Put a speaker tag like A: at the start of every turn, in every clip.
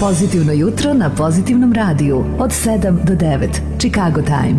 A: Pozitivno jutro na Pozitivnom radiju od 7 do 9. Chicago Time.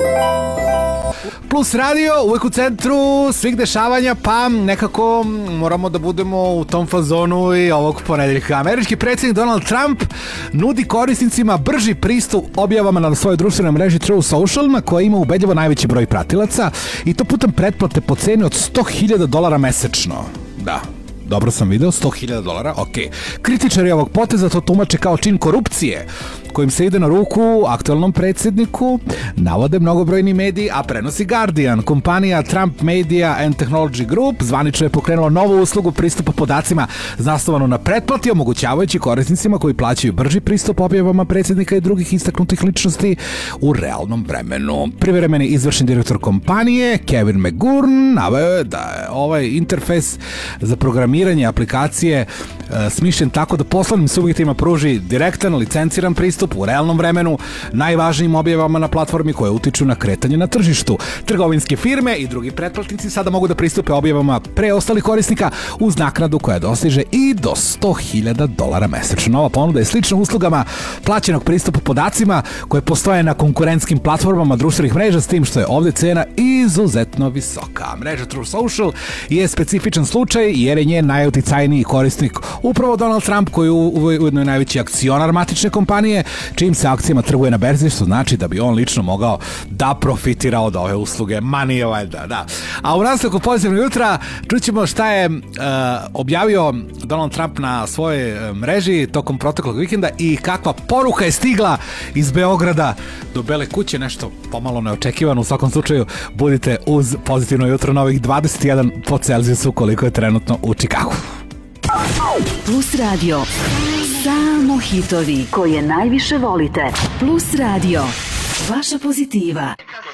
B: Plus radio, uvijek u centru svih dešavanja, pa nekako moramo da budemo u tom fazonu i ovog ponedeljka. Američki predsjednik Donald Trump nudi korisnicima brži pristup objavama na svojoj društvenoj mreži Truth Social, na koja ima ubedljivo najveći broj pratilaca, i to putem pretplate po ceni od $100,000 mesečno. Da. Dobro sam video, $100,000, ok. Kritičari ovog poteza to tumače kao čin korupcije, kojim se ide na ruku aktualnom predsjedniku, navode mnogobrojni mediji, a prenosi Guardian. Kompanija Trump Media and Technology Group zvanično je pokrenula novu uslugu pristupa podacima zasnovanu na pretplati, omogućavajući korisnicima koji plaćaju brži pristup objavama predsjednika i drugih istaknutih ličnosti u realnom vremenu. Privremeni izvršni direktor kompanije, Kevin McGurn, naveo je da je ovaj interfejs za programiranje aplikacije smišljen tako da poslovnim subjektima pruži direktan, licenciran pristup u realnom vremenu najvažnijim objavama na platformi koje utiču na kretanje na tržištu. Trgovinske firme i drugi pretplatnici sada mogu da pristupe objavama preostalih korisnika uz naknadu koja dostiže i do $100,000 mesečno. Nova ponuda je slična uslugama plaćenog pristupa podacima koje postoje na konkurentskim platformama društvenih mreža, s tim što je ovdje cena izuzetno visoka. Mreža Truth Social je specifičan slučaj jer je njen najuticajniji korisnik upravo Donald Trump, koji je ujedno najveći akcionar matične kompanije, čijim se akcijama trguje na berzi, što znači da bi on lično mogao da profitira od ove usluge. Manije valjda, da. A u nastavku Pozitivnog jutra čućemo šta je objavio Donald Trump na svojoj mreži tokom proteklog vikenda i kakva poruka je stigla iz Beograda do Bele kuće, nešto pomalo neočekivano. U svakom slučaju budite uz Pozitivno jutro na ovih 21 po Celzijusu koliko je trenutno u Chicagu.
A: Plus radio. Samo hitovi koje najviše volite. Plus radio. Vaša pozitiva.